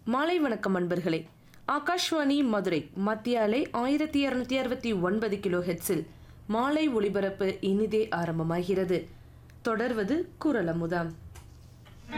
மாலை வணக்கம் அன்பர்களே. ஆகாஷ்வாணி மதுரை மத்திய அலை 1269 கிலோ ஹெட்ஸில் மாலை ஒளிபரப்பு இனிதே ஆரம்பமாகிறது. தொடர்வது குரல் அமுதம்.